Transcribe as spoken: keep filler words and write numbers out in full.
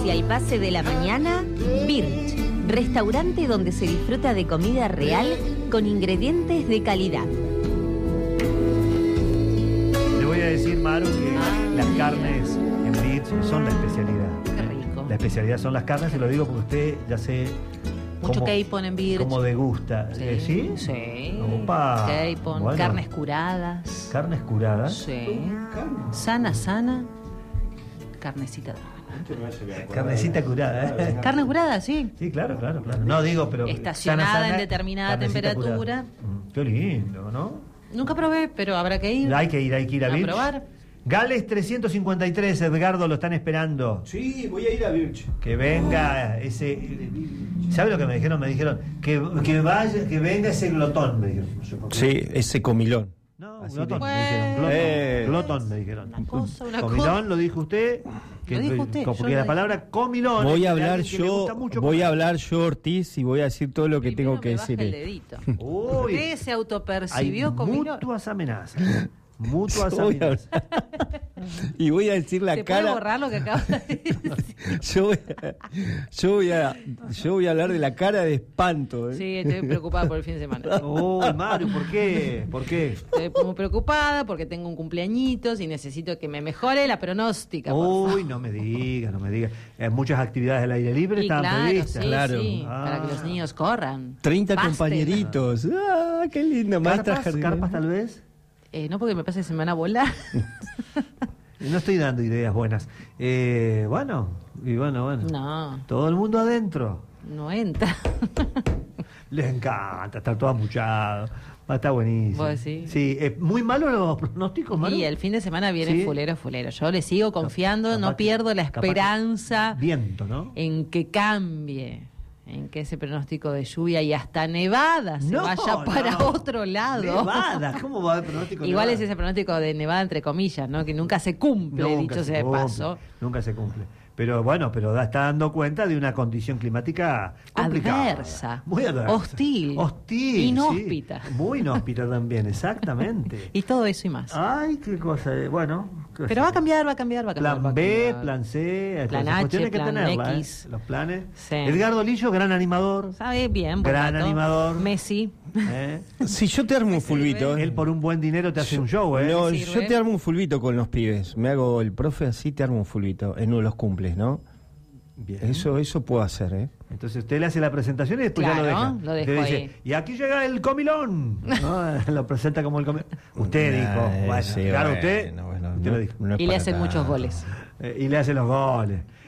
Hacia el pase de la mañana, Birch, restaurante donde se disfruta de comida real con ingredientes de calidad. Le voy a decir, Maru, que ah, las carnes en Birch son la especialidad. Qué rico. La especialidad son las carnes, se lo digo porque usted ya sé... Mucho capon en Birch. Como degusta. Sí, ¿Eh, ¿Sí? Sí. Opa. Capon, bueno. Carnes curadas. Carnes curadas. Sí. Sana, sana. Carnecita. Carnecita curada, ¿eh? Carne curada, sí. Sí, claro, claro, claro. No digo, pero... Estacionada sana, sana, en determinada temperatura. Mm, qué lindo, ¿no? Nunca probé, pero habrá que ir. Hay que ir, hay que ir a, a Birch. probar. Gales trescientos cincuenta y tres, Edgardo, lo están esperando. Sí, voy a ir a Birch. Que venga ese... ¿Sabe lo que me dijeron? Me dijeron que, que vaya, que venga ese glotón, me dijeron. No sé por qué. Sí, ese comilón. No, Así glotón, que... me dijeron. Glotón, eh. glotón me dijeron. Una cosa, una comilón, cosa. lo dijo usted. Que, lo dijo usted. Porque la palabra comilón... Voy a hablar yo, voy a hablar yo, Ortiz, y voy a decir todo lo que Primero tengo que me decir. baja el dedito. Uy, usted se autopercibió hay comilón. mutuas amenazas. Mutuas Voy a- amenazas. Y voy a decir la ¿Se cara. puede borrar lo que acaba de decir? yo, voy a, yo, voy a, yo voy a hablar de la cara de espanto. ¿eh? Sí, estoy preocupada por el fin de semana. Uy, Mario, ¿por qué? ¿Por qué? Estoy muy preocupada porque tengo un cumpleañitos y necesito que me mejore la pronóstica. por Uy, favor. no me digas, no me digas. Eh, muchas actividades al aire libre Y estaban claro, previstas. sí, Claro. sí, Ah. para que los niños corran. treinta Pasten. compañeritos. ¡Ah, qué lindo! Maestra ¿Carpas, jardinera. carpas tal vez? Eh, no porque me pase que se me van a volar. No estoy dando ideas buenas. Eh, bueno, y bueno, bueno. No, Todo el mundo adentro. no entra. Les encanta estar todo amuchado. Va a estar buenísimo. ¿Vos decís? Sí, eh, muy malos los pronósticos, Manu. Y el fin de semana viene Sí. fulero, fulero. Yo le sigo confiando, Capaz no que- pierdo la capaz que- esperanza Viento, ¿no? en que cambie, en que ese pronóstico de lluvia y hasta nevada se No, vaya para no. otro lado. Nevada, ¿cómo va a haber pronóstico? Igual nevada? es ese pronóstico de nevada entre comillas, ¿no? Que nunca se cumple, Nunca dicho se sea de cumple, paso. Nunca se cumple. Pero bueno, pero da, está dando cuenta de una condición climática complicada. Adversa. Muy adversa. Hostil. Hostil. Inhóspita. Sí. Muy inhóspita también, exactamente. Y todo eso y más. Ay, qué cosa. eh, Bueno. qué Pero va a sé. cambiar, va a cambiar, va a cambiar. va Plan a B, cambiar. plan C, Plan esas H, cuestiones hay que plan tenerlas, X. ¿eh? Los planes. Sí. Edgardo Lillo, gran animador. ¿Sabe? Bien, buen Gran dato. animador. Messi. ¿eh? Si yo te armo un fulbito. Él por un buen dinero te hace un show, ¿eh? No, ¿Me yo sirve? te armo un fulbito con los pibes. Me hago el profe así, te armo un fulbito. En uno de los cumples, ¿no? Bien. Eso, eso puedo hacer, ¿eh? Entonces usted le hace la presentación y después Claro, ya lo deja. lo dejo Usted ahí. y aquí llega el comilón. ¿No? Lo presenta como el comilón. Usted dijo, Nah, bueno, sí, claro, bueno, usted, bueno, usted no- lo dijo. no es Y le para hacen tanto. muchos goles. Eh, y le hace los goles.